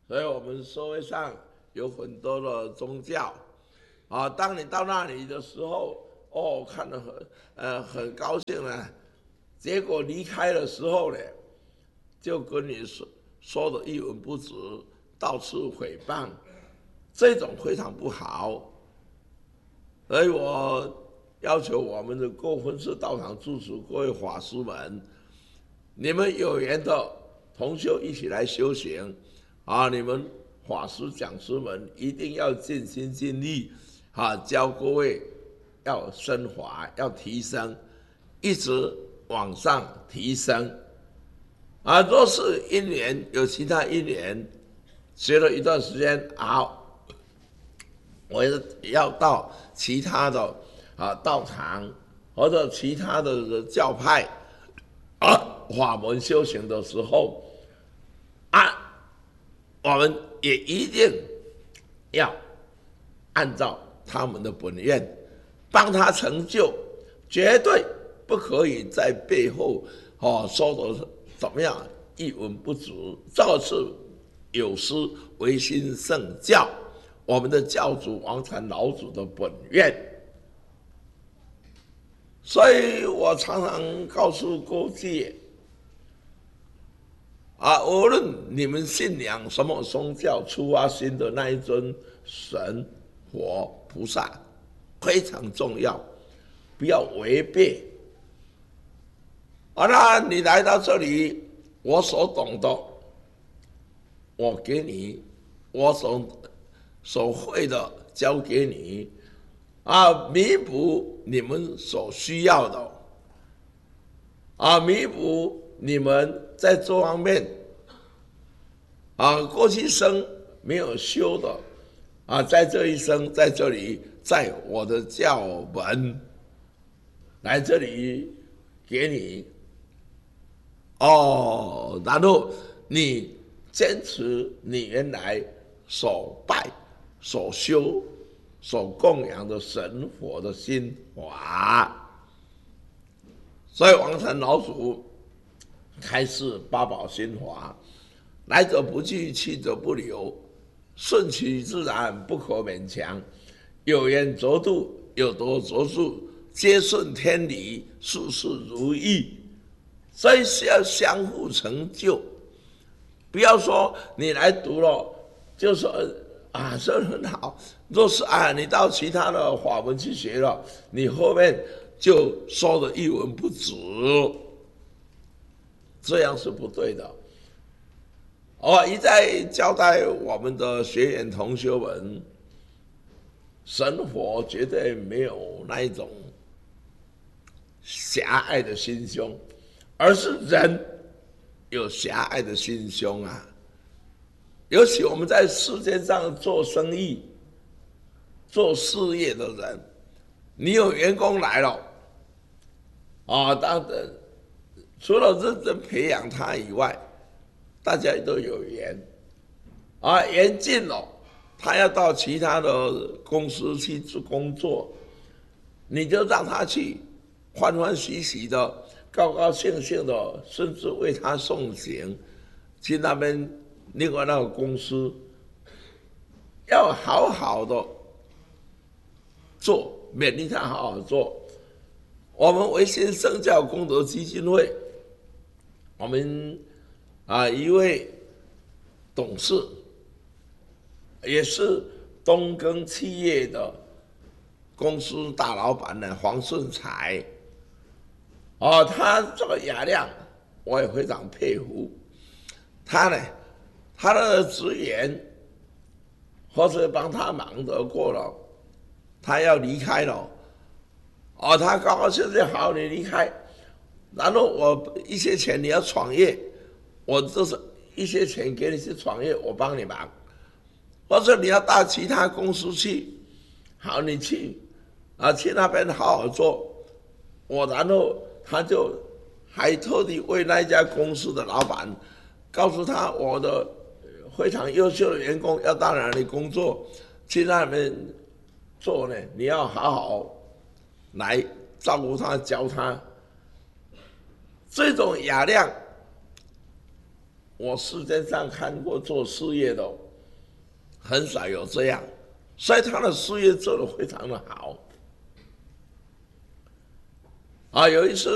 所以我们社会上有很多的宗教啊，当你到那里的时候，看得很高兴呢，结果离开的时候呢，就跟你说的一文不值，到处诽谤，这种非常不好。所以我要求我们的各分寺道场住持各位法师们，你们有缘的同修一起来修行啊！你们法师讲师们一定要尽心尽力啊，教各位要升华，要提升，一直往上提升啊！若是因缘有其他因缘，学了一段时间，好，我要到其他的道场或者其他的教派法门修行的时候我们也一定要按照他们的本愿帮他成就，绝对不可以在背后说的怎么样一文不值，这是有失维新圣教我们的教主王禅老祖的本愿。所以我常常告诉各界无论你们信仰什么宗教，出发心的那一尊神佛菩萨非常重要，不要违背。那你来到这里，我所懂的，我给你，我所会的交给你弥补你们所需要的弥补你们在这方面过去生没有修的在这一生在这里，在我的教门来这里给你然后你坚持你原来所拜所修所供养的神佛的心法。所以王禅老祖开示八宝心法，来者不拒，去者不留，顺其自然，不可勉强，有缘则度，有得则助，皆顺天理，事事如意。所以是要相互成就，不要说你来读了就说这很好，若是你到其他的法门去学了，你后面就说的一文不值，这样是不对的。我一再交代我们的学员同修们，神佛绝对没有那一种狭隘的心胸，而是人有狭隘的心胸尤其我们在世界上做生意做事业的人，你有员工来了当然除了认真培养他以外，大家都有缘缘尽了，他要到其他的公司去工作，你就让他去欢欢喜喜的高高兴兴的，甚至为他送行去那边另外那个公司，要好好的做，勉励他好好做。我们维新圣教功德基金会，我们一位董事，也是东耕企业的公司大老板呢，黄顺才他这个雅量我也非常佩服。他的职员或者帮他忙得过了，他要离开了他高高兴兴，好，你离开，然后我一些钱你要创业，我就是一些钱给你去创业，我帮你忙，或者你要到其他公司去，好，你去去那边好好做，然后他就还特地为那家公司的老板告诉他，我的非常优秀的员工要到哪里工作，去那边做呢，你要好好来照顾他，教他。这种雅量我世界上看过做事业的，很少有这样，所以他的事业做得非常的好。有一次